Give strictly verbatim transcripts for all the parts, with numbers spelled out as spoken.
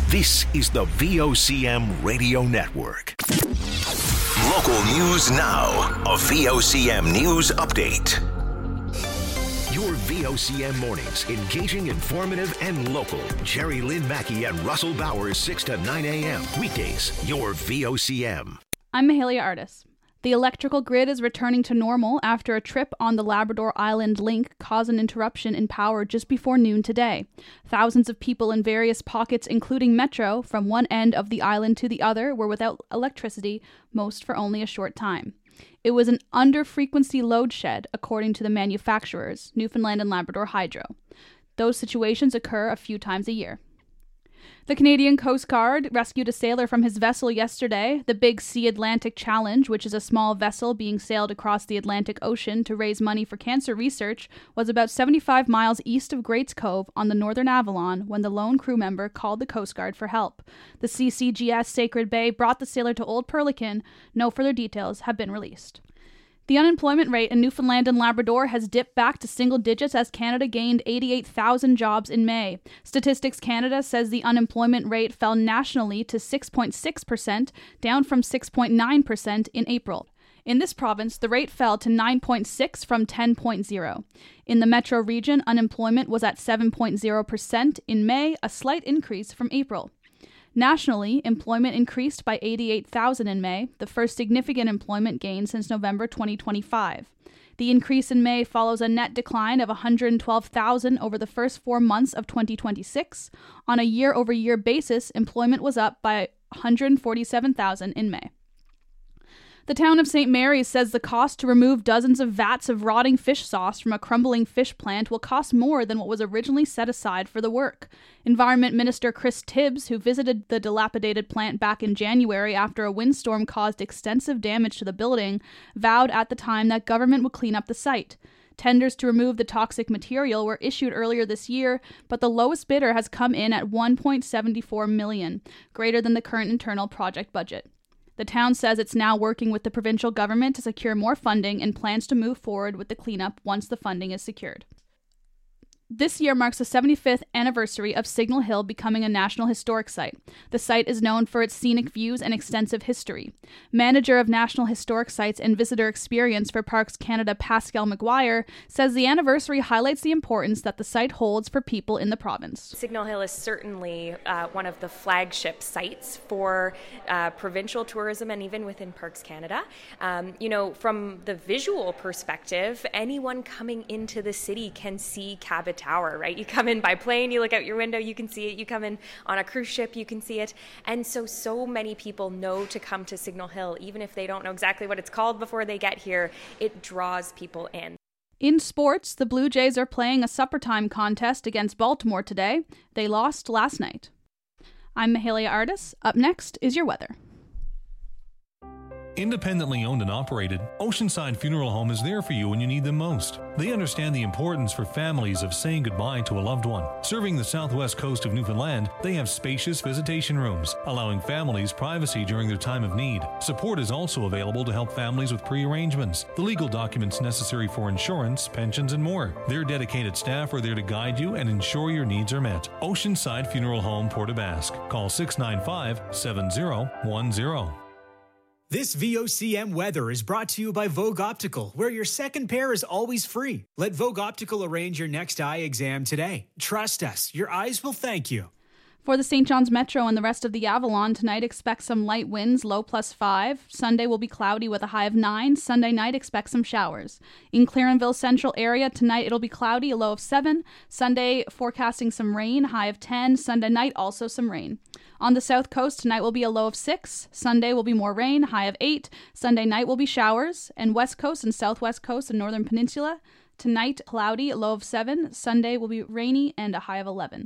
This is the V O C M Radio Network. Local news now. A V O C M News Update. Your V O C M mornings, engaging, informative, and local. Jerry Lynn Mackey and Russell Bowers, six to nine a.m. Weekdays, your V O C M. I'm Mahalia Artis. The electrical grid is returning to normal after a trip on the Labrador Island Link caused an interruption in power just before noon today. Thousands of people in various pockets, including Metro, from one end of the island to the other, were without electricity, most for only a short time. It was an under-frequency load shed, according to the manufacturers, Newfoundland and Labrador Hydro. Those situations occur a few times a year. The Canadian Coast Guard rescued a sailor from his vessel yesterday. The Big Sea Atlantic Challenge, which is a small vessel being sailed across the Atlantic Ocean to raise money for cancer research, was about seventy-five miles east of Greats Cove on the Northern Avalon when the lone crew member called the Coast Guard for help. The C C G S Sacred Bay brought the sailor to Old Perlican. No further details have been released. The unemployment rate in Newfoundland and Labrador has dipped back to single digits as Canada gained eighty-eight thousand jobs in May. Statistics Canada says the unemployment rate fell nationally to six point six percent, down from six point nine percent in April. In this province, the rate fell to nine point six from ten point zero. In the Metro region, unemployment was at seven point zero percent in May, a slight increase from April. Nationally, employment increased by eighty-eight thousand in May, the first significant employment gain since November twenty twenty-five. The increase in May follows a net decline of one hundred twelve thousand over the first four months of twenty twenty-six. On a year-over-year basis, employment was up by one hundred forty-seven thousand in May. The town of Saint Mary's says the cost to remove dozens of vats of rotting fish sauce from a crumbling fish plant will cost more than what was originally set aside for the work. Environment Minister Chris Tibbs, who visited the dilapidated plant back in January after a windstorm caused extensive damage to the building, vowed at the time that government would clean up the site. Tenders to remove the toxic material were issued earlier this year, but the lowest bidder has come in at one point seven four million dollars, greater than the current internal project budget. The town says it's now working with the provincial government to secure more funding and plans to move forward with the cleanup once the funding is secured. This year marks the seventy-fifth anniversary of Signal Hill becoming a National Historic Site. The site is known for its scenic views and extensive history. Manager of National Historic Sites and Visitor Experience for Parks Canada, Pascal McGuire, says the anniversary highlights the importance that the site holds for people in the province. Signal Hill is certainly uh, one of the flagship sites for uh, provincial tourism and even within Parks Canada. Um, you know, from the visual perspective, anyone coming into the city can see Cabot Tower, right? You come in by plane, you look out your window, you can see it. You come in on a cruise ship, you can see it. And so, so many people know to come to Signal Hill, even if they don't know exactly what it's called before they get here. It draws people in. In sports, the Blue Jays are playing a supper time contest against Baltimore today. They lost last night. I'm Mahalia Artis. Up next is your weather. Independently owned and operated, Oceanside Funeral Home is there for you when you need them most. They understand the importance for families of saying goodbye to a loved one. Serving the southwest coast of Newfoundland, they have spacious visitation rooms, allowing families privacy during their time of need. Support is also available to help families with pre-arrangements, the legal documents necessary for insurance, pensions, and more. Their dedicated staff are there to guide you and ensure your needs are met. Oceanside Funeral Home, Port aux Basques. Call six nine five, seven zero one zero. This V O C M weather is brought to you by Vogue Optical, where your second pair is always free. Let Vogue Optical arrange your next eye exam today. Trust us, your eyes will thank you. For the Saint John's Metro and the rest of the Avalon, tonight expect some light winds, low plus five. Sunday will be cloudy with a high of nine. Sunday night expect some showers. In Clarenville Central area, tonight it'll be cloudy, a low of seven. Sunday forecasting some rain, high of ten. Sunday night also some rain. On the south coast, tonight will be a low of six. Sunday will be more rain, high of eight. Sunday night will be showers. And west coast and southwest coast and northern peninsula, tonight cloudy, a low of seven. Sunday will be rainy and a high of eleven.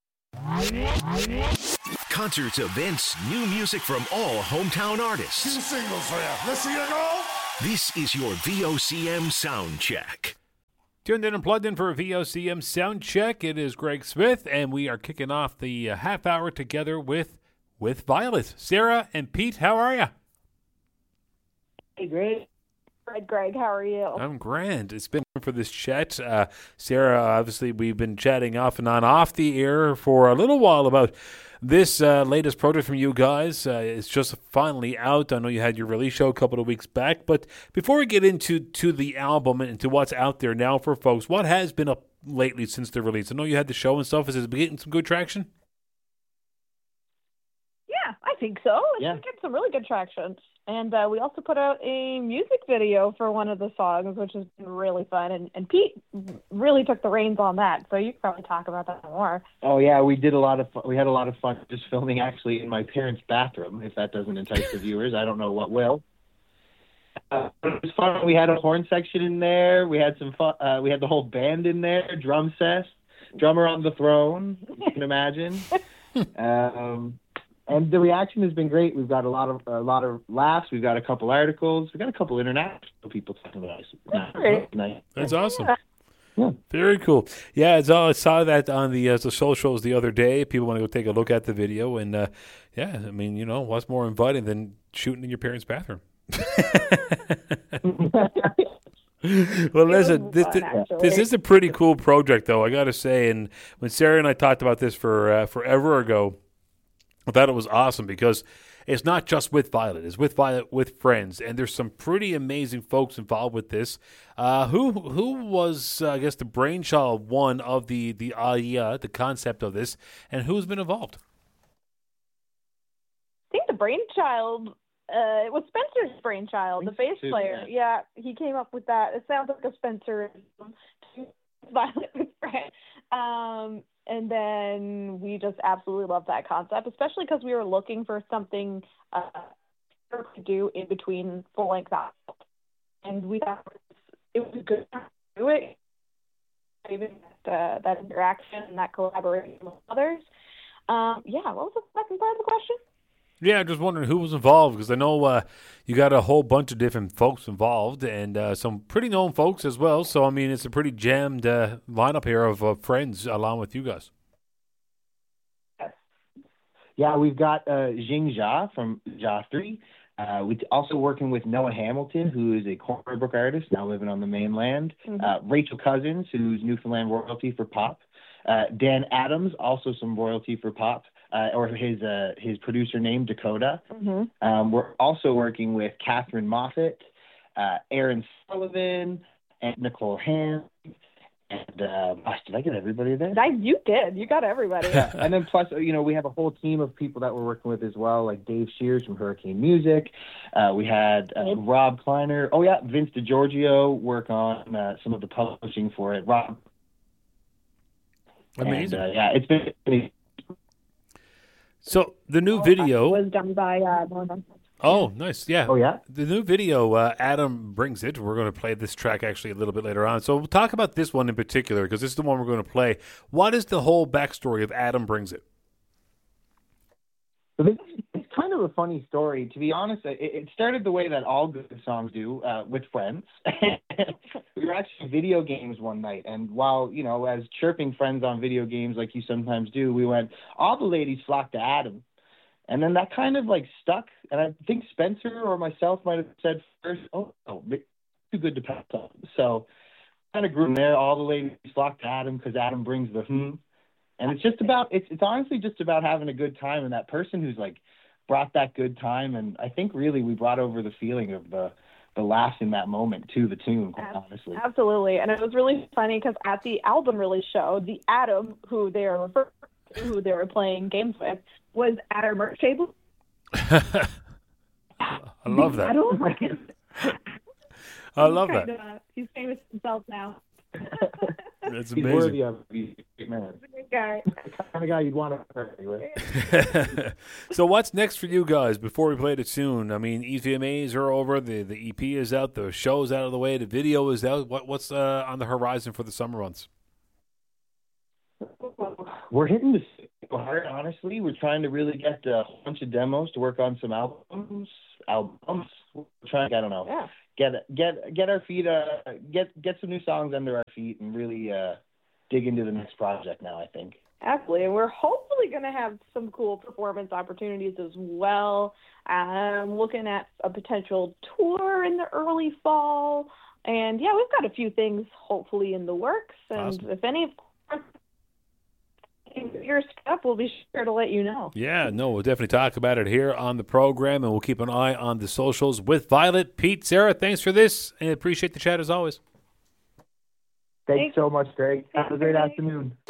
Concerts, events, new music from all hometown artists. Two singles for you. Let's see you go. This is your V O C M Sound Check. Tuned in and plugged in for a V O C M Sound Check. It is Greg Smith, and we are kicking off the uh, half hour together with with Violet. Sarah and Pete, how are you? Hey, Greg. Fred, Greg, how are you? I'm grand. It's been for this chat. Uh, Sarah, obviously, we've been chatting off and on off the air for a little while about this uh, latest project from you guys uh, is just finally out. I know you had your release show a couple of weeks back, but before we get into to the album and to what's out there now for folks, what has been up lately since the release? I know you had the show and stuff. Is it getting some good traction? Yeah, I think so. It's Yeah. getting some really good traction. And uh, we also put out a music video for one of the songs, which has been really fun. And, and Pete really took the reins on that, so you can probably talk about that more. Oh yeah, we did a lot of fun. We had a lot of fun just filming actually in my parents' bathroom. If that doesn't entice the viewers, I don't know what will. Uh, it was fun. We had a horn section in there. We had some fun. Uh, we had the whole band in there. Drum set, drummer on the throne. You can imagine. um, And the reaction has been great. We've got a lot of a lot of laughs. We've got a couple articles. We've got a couple international people talking about us. Great. Nice. That's awesome. Yeah. Very cool. Yeah, it's all, I saw that on the, uh, the socials the other day. People want to go take a look at the video. And, uh, yeah, I mean, you know, what's more inviting than shooting in your parents' bathroom? Well, listen, this, fun, this is a pretty cool project, though, I got to say. And when Sarah and I talked about this for uh, forever ago, I thought it was awesome because it's not just with Violet. It's with Violet with friends. And there's some pretty amazing folks involved with this. Uh, who who was, uh, I guess, the brainchild one of the, the idea, the concept of this, and who's been involved? I think the brainchild, uh, it was Spencer's brainchild, the bass too, player. yeah. Yeah, he came up with that. It sounds like a Spencer Violet with friends. Um, and then we just absolutely love that concept, especially because we were looking for something uh, to do in between full-length albums. And we thought it was a good time to do it, even that, uh, that interaction and that collaboration with others. Um, yeah, what was the second part of the question? Yeah, just wondering who was involved, because I know uh, you got a whole bunch of different folks involved and uh, some pretty known folks as well. So, I mean, it's a pretty jammed uh, lineup here of uh, friends along with you guys. Yeah, we've got uh, Jing Jia from Jia three. Uh, we're also working with Noah Hamilton, who is a Corner Brook artist, now living on the mainland. Mm-hmm. Uh, Rachel Cousins, who's Newfoundland royalty for pop. Uh, Dan Adams, also some royalty for pop. Uh, or his uh, his producer name, Dakota. Mm-hmm. Um, we're also working with Catherine Moffat, uh, Aaron Sullivan, and Nicole Ham. And uh, gosh, did I get everybody there? I, you did. You got everybody. Yeah. And then plus, you know, we have a whole team of people that we're working with as well, like Dave Shears from Hurricane Music. Uh, we had uh, Rob Kleiner. Oh, yeah, Vince DiGiorgio work on uh, some of the publishing for it. Rob. Amazing. And, uh, yeah, it's been... So the new video was done by uh, Norman. Oh, nice. Yeah. Oh, yeah? The new video, uh, Adam Brings It. We're going to play this track actually a little bit later on. So we'll talk about this one in particular because this is the one we're going to play. What is the whole backstory of Adam Brings It? It's kind of a funny story. To be honest, it, it started the way that all good songs do, uh, with friends. We were actually video games one night, and while, you know, as chirping friends on video games like you sometimes do, we went, all the ladies flocked to Adam. And then that kind of, like, stuck, and I think Spencer or myself might have said first, oh, oh too good to pass up. So kind of grew from there. All the ladies flocked to Adam because Adam brings the hmm. And it's just about, it's it's honestly just about having a good time and that person who's like brought that good time. And I think really we brought over the feeling of the, the laughs in that moment to the tune, quite honestly. Absolutely. And it was really funny because at the album release show, the Adam who they were referring to, who they were playing games with, was at our merch table. I love that. Adam, like, I love kind that. of, uh, he's famous himself now. That's He's amazing. worthy of it. He's a great man. He's a good guy. The kind of guy you'd want to party with. So what's next for you guys before we play it soon? I mean, E V M As are over. The the E P is out. The show's out of the way. The video is out. What What's uh, on the horizon for the summer months? We're hitting the signal hard, honestly. We're trying to really get a bunch of demos to work on some albums. Albums. We're trying, I don't know. Yeah. Get get get our feet uh get get some new songs under our feet and really uh dig into the next project now, I think. Absolutely, and we're hopefully going to have some cool performance opportunities as well. Um, looking at a potential tour in the early fall, and yeah, we've got a few things hopefully in the works. And Awesome. if any of course your step, we'll be sure to let you know. Yeah, no, we'll definitely talk about it here on the program, and we'll keep an eye on the socials with Violet. Pete, Sarah, thanks for this, and appreciate the chat as always. Thanks, Thanks so much, Greg. Have a great afternoon.